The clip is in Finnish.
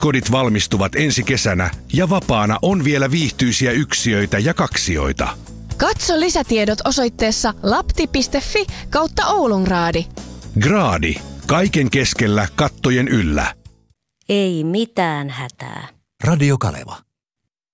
Kodit valmistuvat ensi kesänä ja vapaana on vielä viihtyisiä yksiöitä ja kaksioita. Katso lisätiedot osoitteessa lapti.fi/Oulungraadi. Graadi. Kaiken keskellä kattojen yllä. Ei mitään hätää. Radio Kaleva.